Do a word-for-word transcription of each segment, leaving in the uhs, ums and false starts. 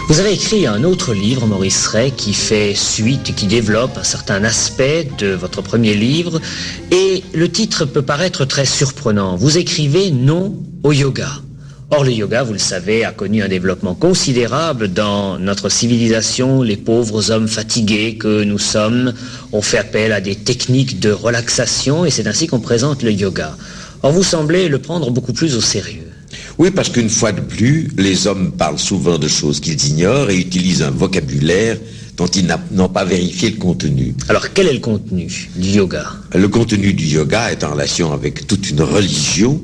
Vous avez écrit un autre livre, Maurice Rey, qui fait suite, qui développe un certain aspect de votre premier livre, et le titre peut paraître très surprenant. Vous écrivez « Non au yoga ». Or, le yoga, vous le savez, a connu un développement considérable dans notre civilisation. Les pauvres hommes fatigués que nous sommes ont fait appel à des techniques de relaxation, et c'est ainsi qu'on présente le yoga. Or, vous semblez le prendre beaucoup plus au sérieux. Oui, parce qu'une fois de plus, les hommes parlent souvent de choses qu'ils ignorent et utilisent un vocabulaire dont ils n'ont pas vérifié le contenu. Alors, quel est le contenu du yoga ? Le contenu du yoga est en relation avec toute une religion,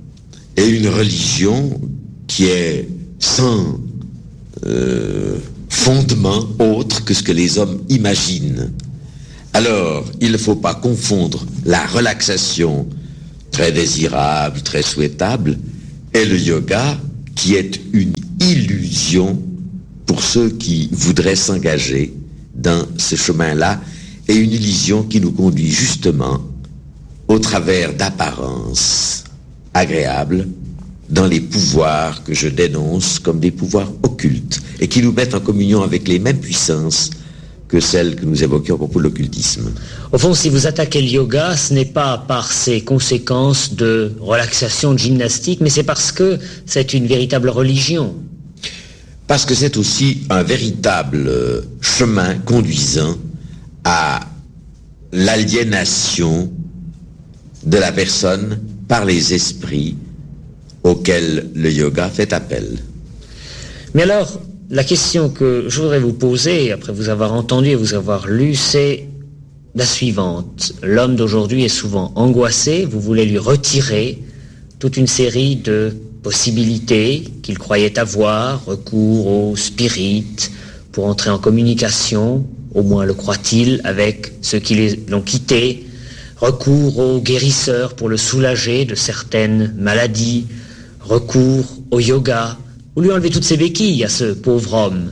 et une religion qui est sans euh, fondement autre que ce que les hommes imaginent. Alors, il ne faut pas confondre la relaxation très désirable, très souhaitable, et le yoga qui est une illusion pour ceux qui voudraient s'engager dans ce chemin-là, et une illusion qui nous conduit justement au travers d'apparences agréables dans les pouvoirs que je dénonce comme des pouvoirs occultes et qui nous mettent en communion avec les mêmes puissances que celles que nous évoquions à propos de l'occultisme. Au fond, si vous attaquez le yoga, ce n'est pas par ses conséquences de relaxation, de gymnastique, mais c'est parce que c'est une véritable religion. Parce que c'est aussi un véritable chemin conduisant à l'aliénation de la personne par les esprits auxquels le yoga fait appel. Mais alors, la question que je voudrais vous poser, après vous avoir entendu et vous avoir lu, c'est la suivante. L'homme d'aujourd'hui est souvent angoissé, vous voulez lui retirer toute une série de possibilités qu'il croyait avoir, recours au spirit pour entrer en communication, au moins le croit-il, avec ceux qui l'ont quitté, recours aux guérisseurs pour le soulager de certaines maladies, recours au yoga. Vous lui enlevez toutes ses béquilles à ce pauvre homme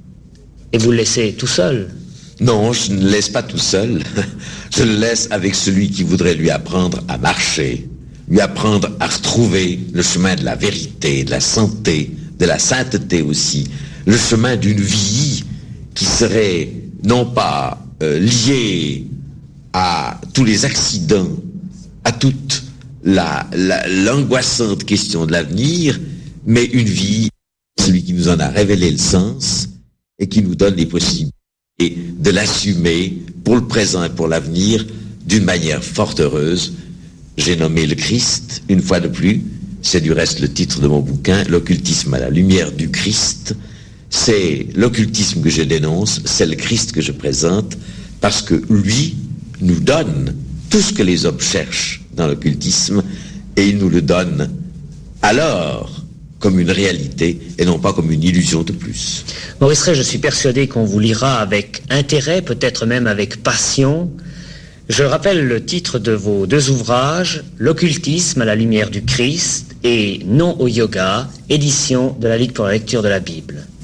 et vous le laissez tout seul. Non, je ne le laisse pas tout seul. Je le laisse avec celui qui voudrait lui apprendre à marcher, lui apprendre à retrouver le chemin de la vérité, de la santé, de la sainteté aussi, le chemin d'une vie qui serait non pas euh, liée à tous les accidents, à toute la, la, l'angoissante question de l'avenir, mais une vie, celui qui nous en a révélé le sens et qui nous donne les possibilités de l'assumer pour le présent et pour l'avenir d'une manière fort heureuse. J'ai nommé le Christ, une fois de plus, c'est du reste le titre de mon bouquin, l'occultisme à la lumière du Christ. C'est l'occultisme que je dénonce, c'est le Christ que je présente, parce que lui nous donne tout ce que les hommes cherchent dans l'occultisme, et il nous le donne alors comme une réalité et non pas comme une illusion de plus. Maurice Rey, je suis persuadé qu'on vous lira avec intérêt, peut-être même avec passion. Je rappelle le titre de vos deux ouvrages, L'occultisme à la lumière du Christ et Non au yoga, édition de la Ligue pour la lecture de la Bible.